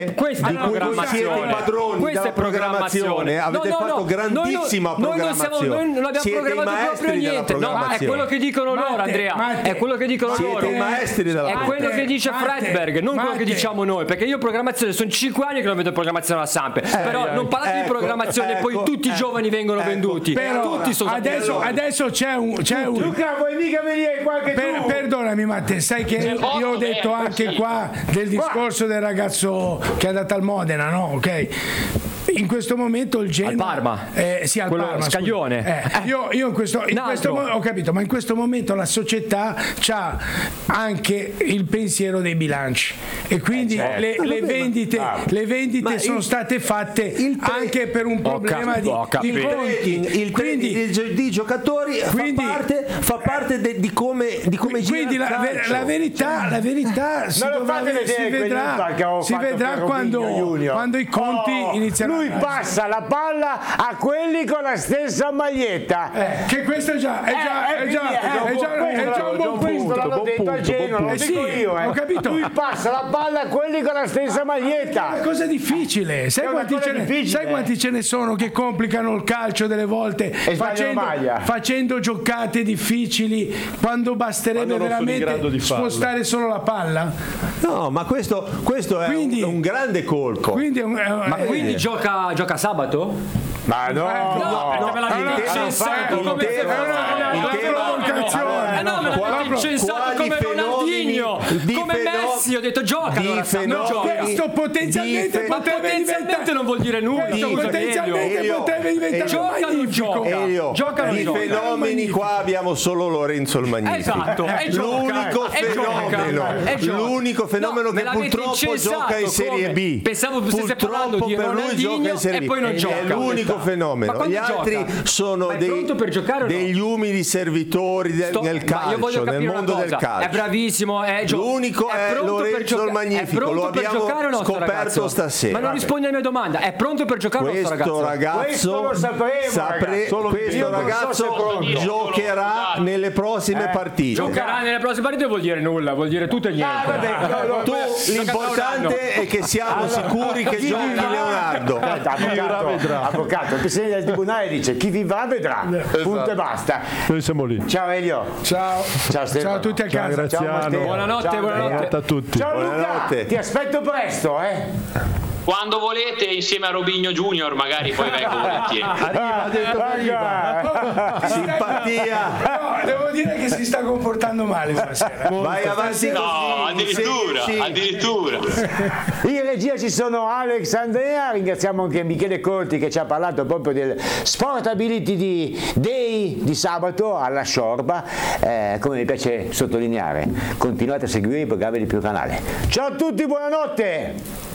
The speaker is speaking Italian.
Questa è programmazione. Questa è programmazione. Avete fatto grandissima programmazione. Noi non abbiamo programmato proprio niente. No, è quello che dicono loro, Andrea. È quello che dicono loro. Siete i maestri della programmazione. È quello che dice Fredberg, non quello che diciamo noi. Perché io programmazione sono 5 anni che non vedo programmazione alla Samp. Però non parlate di programmazione, poi tutti i giovani vengono venduti. Tutti sono adesso c'è un. Luca, vuoi mica venire qualche tu? Perdonami, Matteo, sai che io ho detto anche qua del discorso del ragazzo che è andato al Modena, no? Ok. In questo momento il Genoa al Parma, sì, al quello Parma, Scaglione. Io in questo ho capito, ma in questo momento la società c'ha anche il pensiero dei bilanci e quindi le vendite sono state fatte anche per un problema di conti. Il giocatori fa parte di come quindi la verità si vedrà quando i conti iniziano. Lui passa la palla a quelli con la stessa maglietta. Che questo è già un buon punto. L'hanno detto al Genoa, lo dico io. Ho capito. Lui passa la palla a quelli con la stessa maglietta. È una cosa difficile. Sai quanti ce ne sono che complicano il calcio delle volte facendo giocate difficili quando basterebbe veramente spostare solo la palla? No, ma questo è un grande colpo. Quindi gioca sabato? Ma no, perché me l'avete incensato come se come Ronaldinho, come Messi, ho detto gioca. Questo potenzialmente non vuol dire nulla. Potenzialmente potrebbe diventare magnifico. Di fenomeni qua abbiamo solo Lorenzo il Magnifico. Esatto, l'unico fenomeno che purtroppo gioca in Serie B. Pensavo stesse parlando di Ronaldinho e poi non gioca. È l'unico fenomeno. Gli altri sono degli umili servitori nel calcio, nel mondo del calcio. È bravissimo, l'unico è Lorenzo il Magnifico, lo abbiamo scoperto stasera. Ma non risponde alle mie domande, è pronto per giocare questo ragazzo? Questo ragazzo giocherà nelle prossime partite. Giocherà nelle prossime partite vuol dire nulla, vuol dire tutto e niente. L'importante è che siamo sicuri che giochi Leonardo. Avvocato, il presidente del tribunale dice chi vivrà vedrà, punto e basta. Noi siamo lì. Ciao Elio. Ciao Stefano. Ciao a tutti a casa. Graziano. Buonanotte a tutti. Ciao Luca, ti aspetto presto, Quando volete, insieme a Robinho Junior, magari poi vengo volentieri. Simpatia. No, devo dire che si sta comportando male stasera. Vai avanti. No, addirittura. In regia ci sono Alex Andrea, ringraziamo anche Michele Corti che ci ha parlato proprio del Sportability Day di sabato alla Sciorba. Come mi piace sottolineare, continuate a seguire i programmi del Più Canale. Ciao a tutti, buonanotte!